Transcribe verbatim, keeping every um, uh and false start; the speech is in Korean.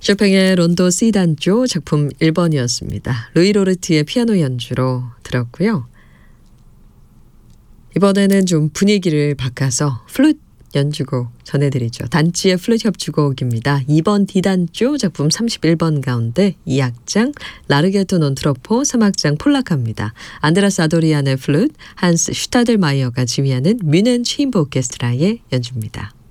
쇼팽의 론도 시 단조 작품 일 번이었습니다. 루이 로르티의 피아노 연주로 들었고요. 이번에는 좀 분위기를 바꿔서 플룻 연주곡 전해드리죠. 단지의 플룻 협주곡입니다. 이 번 D단조 작품 삼십일 번 가운데 이 악장 라르게토 논 트로포, 삼 악장 폴라카입니다. 안드라스 아도리안의 플룻, 한스 슈타델마이어가 지휘하는 뮌헨 체인버 오케스트라의 연주입니다.